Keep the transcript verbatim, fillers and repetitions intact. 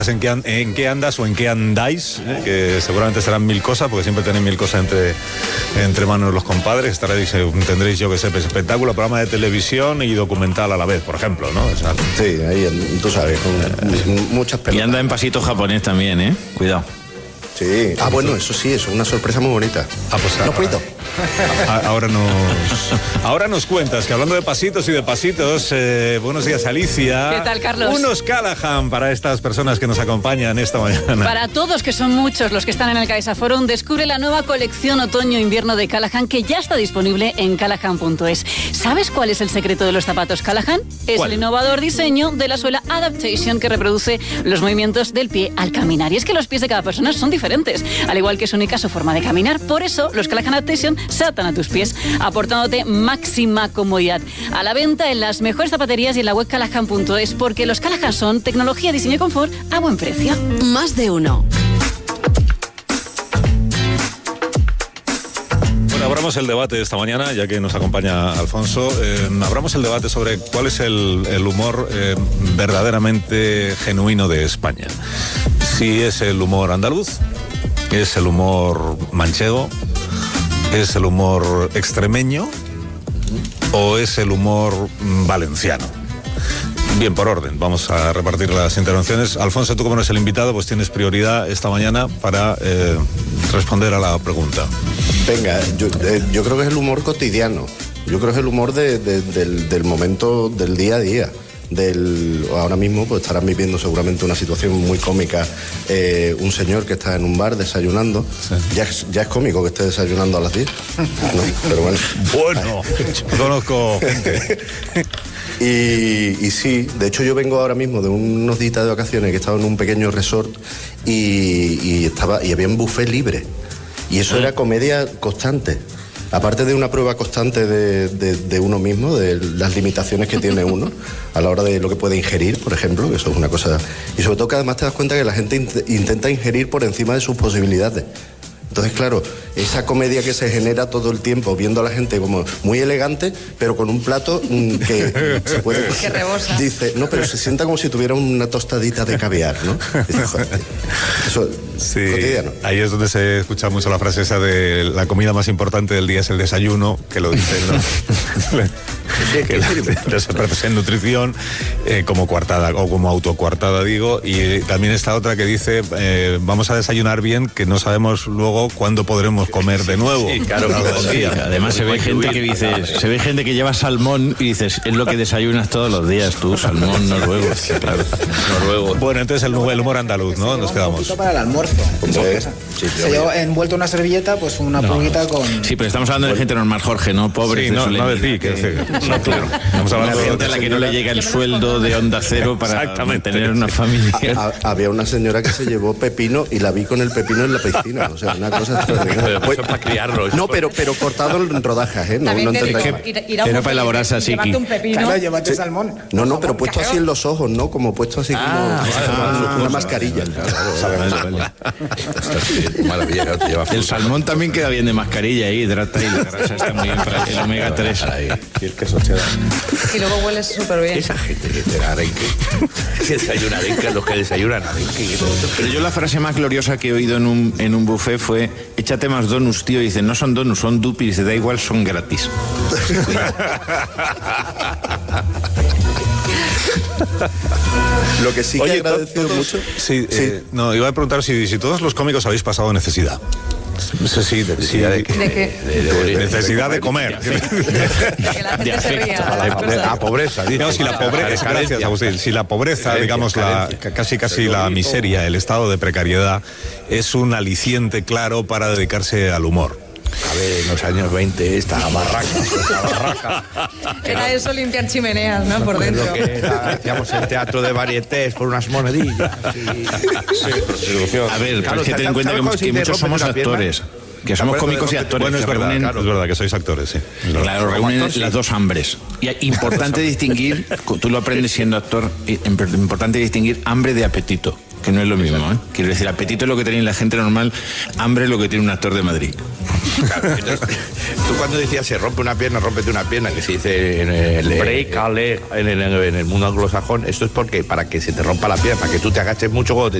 En qué, en qué andas o en qué andáis, ¿eh? Que seguramente serán mil cosas, porque siempre tenéis mil cosas entre, entre manos los compadres. Estaréis, tendréis, yo que sé, espectáculo, programa de televisión y documental a la vez, por ejemplo, ¿no? O sea, sí, ahí tú sabes, con eh, muchas pelotas. Y anda en pasito japonés también, ¿eh? Cuidado. Sí. Ah, bueno, eso sí, eso es una sorpresa muy bonita. Ah, pues no puedo. Ahora nos, ahora nos cuentas que hablando de pasitos y de pasitos, eh, buenos días, Alicia. ¿Qué tal, Carlos? Unos Callahan para estas personas que nos acompañan esta mañana. Para todos, que son muchos los que están en el Caixa Forum, descubre la nueva colección otoño-invierno de Callahan, que ya está disponible en callahan punto es. ¿Sabes cuál es el secreto de los zapatos Callahan? Es ¿Cuál? El innovador diseño de la suela Adaptation, que reproduce los movimientos del pie al caminar. Y es que los pies de cada persona son diferentes, al igual que su única su forma de caminar. Por eso, los Callahan Adaptation se atan a tus pies, aportándote máxima comodidad. A la venta en las mejores zapaterías y en la web callahan punto es, porque los Callahan son tecnología, diseño y confort a buen precio. Más de uno. Bueno, abramos el debate de esta mañana, ya que nos acompaña Alfonso. Eh, abramos el debate sobre cuál es el, el humor eh, verdaderamente genuino de España. Si es el humor andaluz, es el humor manchego, ¿es el humor extremeño o es el humor valenciano? Bien, por orden, vamos a repartir las intervenciones. Alfonso, tú como eres el invitado, pues tienes prioridad esta mañana para eh, responder a la pregunta. Venga, yo, eh, yo creo que es el humor cotidiano. Yo creo que es el humor de, de, del, del momento, del día a día. Del, ahora mismo pues estarán viviendo seguramente una situación muy cómica, eh, un señor que está en un bar desayunando, sí. ya, es, ya es cómico que esté desayunando a las diez, ¿no? Pero bueno, bueno, conozco gente. y, y sí, de hecho yo vengo ahora mismo de unos días de vacaciones que he estado en un pequeño resort y, y, estaba, y había un buffet libre y eso era comedia constante. Aparte de una prueba constante de, de, de uno mismo, de las limitaciones que tiene uno a la hora de lo que puede ingerir, por ejemplo, que eso es una cosa. Y sobre todo que además te das cuenta que la gente int- intenta ingerir por encima de sus posibilidades. Entonces, claro, esa comedia que se genera todo el tiempo, viendo a la gente como muy elegante, pero con un plato mmm, que se puede... Que rebosa. Dice, no, pero se sienta como si tuviera una tostadita de caviar, ¿no? Dice, joder, eso sí, cotidiano. Ahí es donde se escucha mucho la frase esa de la comida más importante del día es el desayuno, que lo dicen, ¿no? Que la, los en nutrición eh, como coartada o como autocoartada, digo, y eh, también está otra que dice eh, vamos a desayunar bien, que no sabemos luego cuándo podremos comer de nuevo. Sí, claro, claro, sí. Además se ve gente que dice, se ve gente que lleva salmón y dices, es lo que desayunas todos los días tú, salmón noruego. Claro, noruego. Bueno, entonces el, el humor andaluz, ¿no? Nos quedamos. Un para el almuerzo. Sí, se lleva envuelto una servilleta, pues una no. pulguita con. Sí, pero estamos hablando de gente normal, Jorge, no pobre. Sí, no, no de ti, que, que, no, claro. Estamos hablando de gente a la que no le llega el sueldo de Onda Cero para tener una familia. A, a, había una señora que se llevó pepino y la vi con el pepino en la piscina, o sea, una cosa extraordinaria. Pues, para criarlos. No, pero, pero cortado en rodajas, ¿eh? No, no era para elaborarse así. Llévate un pepino. Claro, llévate sí. salmón. No, no, pero puesto así en los ojos, ¿no? Como puesto así como ah, ah, una ah, mascarilla. Maravilla. El salmón también queda bien de mascarilla ahí, hidrata y la grasa está muy bien para el omega tres. Y luego huele súper bien. Esa gente que te da arenque, que desayuna arenque, los que desayunan arenque. Pero yo la frase más gloriosa que he oído en un, en un buffet fue, échate más donuts, tío. Y dice, no son donuts, son dupis. Dice, da igual, son gratis. Lo que sí que Oye, he agradecido todos, mucho... Sí, sí. Eh, no, iba a preguntar si, si todos los cómicos habéis pasado necesidad. Sí, sí, de, sí, de, ¿De, qué? de, de, de necesidad de comer. De que la gente se ría. La pobreza. No, si la pobreza, gracias, Agustín. Si la pobreza, digamos, la, casi casi la miseria, el estado de precariedad, es un aliciente claro para dedicarse al humor. A ver, en los años veinte, esta barraca, esta barraca. Era eso, limpiar chimeneas, ¿no? Por dentro. Lo que era, hacíamos el teatro de varietés por unas monedillas. Y... Sí, prostitución. A ver, claro, que ten en cuenta que, que muchos somos actores. Que somos cómicos y actores. Bueno, es verdad, reúnen, claro, es verdad que sois actores, sí. Claro, reúnen actor, las dos hambres. Y es importante distinguir, tú lo aprendes siendo actor, importante distinguir hambre de apetito. que no es lo mismo, ¿eh? Quiero decir, apetito es lo que tiene la gente normal, hambre es lo que tiene un actor de Madrid. Claro, entonces, tú cuando decías se rompe una pierna, rómpete una pierna, que se dice en el break a leg, en el, en el mundo anglosajón, esto es porque para que se te rompa la pierna, para que tú te agaches mucho cuando te